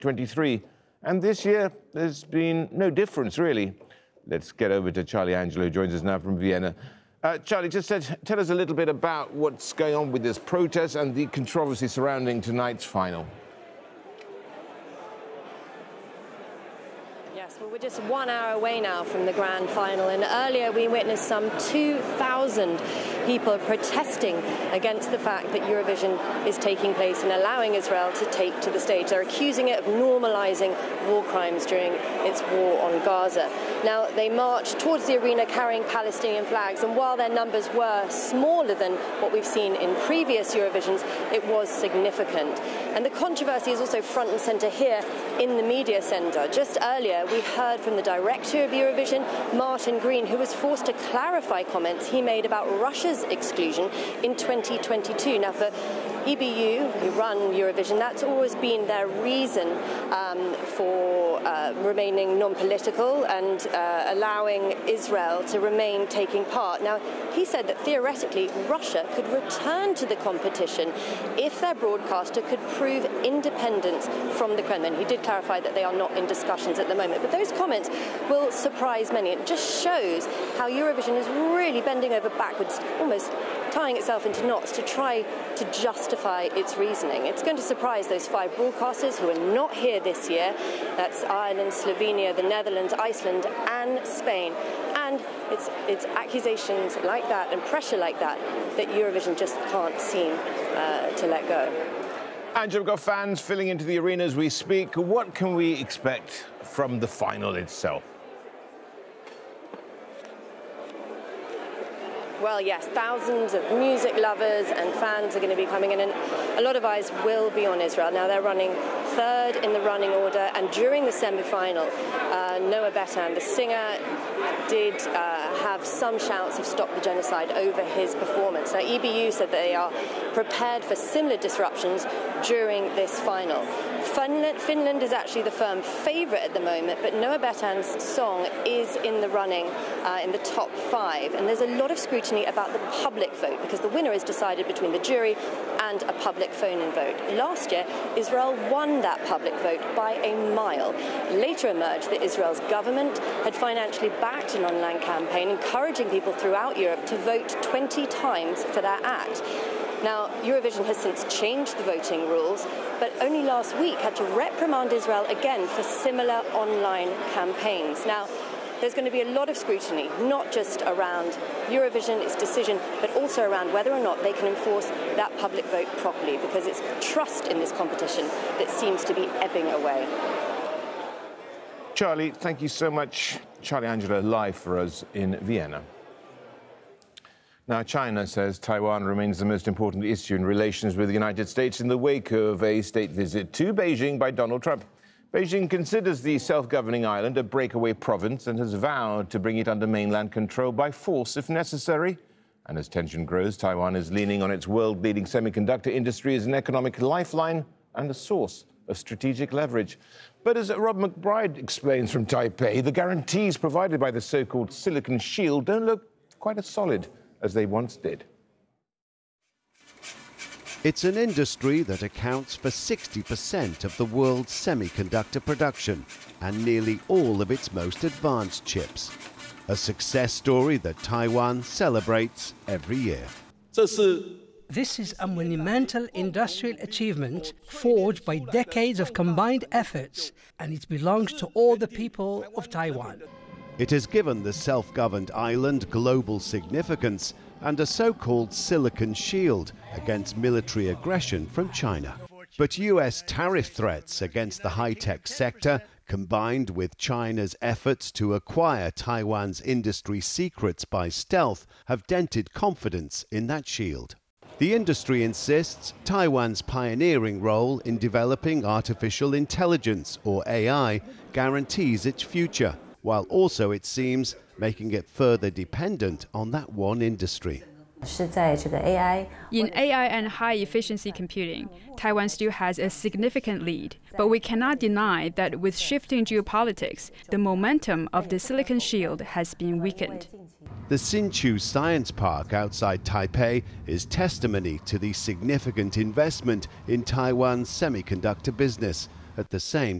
2023. And this year, there's been no difference, really. Let's get over to Charlie Angelo, who joins us now from Vienna. Charlie, just tell us a little bit about what's going on with this protest and the controversy surrounding tonight's final. Yes, well, we're just 1 hour away now from the grand final, and earlier we witnessed some 2,000 people protesting against the fact that Eurovision is taking place and allowing Israel to take to the stage. They're accusing it of normalizing war crimes during its war on Gaza. Now, they marched towards the arena carrying Palestinian flags, and while their numbers were smaller than what we've seen in previous Eurovisions, it was significant. And the controversy is also front and centre here in the media centre. Just earlier, we heard from the director of Eurovision, Martin Green, who was forced to clarify comments he made about Russia's exclusion in 2022. Now, for EBU, who run Eurovision, that's always been their reason for remaining non-political and allowing Israel to remain taking part. Now, he said that theoretically Russia could return to the competition if their broadcaster could prove independence from the Kremlin. He did clarify that they are not in discussions at the moment, but those comments will surprise many. It just shows how Eurovision is really bending over backwards, almost tying itself into knots to try to justify its reasoning. It's going to surprise those 5 broadcasters who are not here this year. That's Ireland, Slovenia, the Netherlands, Iceland and Spain. And it's accusations like that and pressure like that that Eurovision just can't seem to let go. Angela, we've got fans filling into the arena as we speak. What can we expect from the final itself? Well, yes, thousands of music lovers and fans are going to be coming in, and a lot of eyes will be on Israel. Now, they're running 3rd in the running order, and during the semi-final, Noah Betan, the singer, did have some shouts of "Stop the Genocide" over his performance. Now, EBU said that they are prepared for similar disruptions during this final. Finland is actually the firm favourite at the moment, but Noah Betan's song is in the running in the top 5, and there's a lot of scrutiny about the public vote because the winner is decided between the jury and a public phone-in vote. Last year, Israel won that public vote by a mile. Later emerged that Israel's government had financially backed an online campaign encouraging people throughout Europe to vote 20 times for their act. Now, Eurovision has since changed the voting rules, but only last week had to reprimand Israel again for similar online campaigns. Now, there's going to be a lot of scrutiny, not just around Eurovision, its decision, but also around whether or not they can enforce that public vote properly, because it's trust in this competition that seems to be ebbing away. Charlie, thank you so much. Charlie Angelo live for us in Vienna. Now, China says Taiwan remains the most important issue in relations with the United States in the wake of a state visit to Beijing by Donald Trump. Beijing considers the self-governing island a breakaway province and has vowed to bring it under mainland control by force if necessary. And as tension grows, Taiwan is leaning on its world-leading semiconductor industry as an economic lifeline and a source of strategic leverage. But as Rob McBride explains from Taipei, the guarantees provided by the so-called Silicon Shield don't look quite as solid as they once did. It's an industry that accounts for 60% of the world's semiconductor production and nearly all of its most advanced chips. A success story that Taiwan celebrates every year. This is a monumental industrial achievement forged by decades of combined efforts, and it belongs to all the people of Taiwan. It has given the self-governed island global significance and a so-called Silicon Shield against military aggression from China. But US tariff threats against the high-tech sector, combined with China's efforts to acquire Taiwan's industry secrets by stealth, have dented confidence in that shield. The industry insists Taiwan's pioneering role in developing artificial intelligence, or AI, guarantees its future, while also, it seems, making it further dependent on that one industry. In AI and high-efficiency computing, Taiwan still has a significant lead, but we cannot deny that with shifting geopolitics, the momentum of the Silicon Shield has been weakened. The Hsinchu Science Park outside Taipei is testimony to the significant investment in Taiwan's semiconductor business, At the same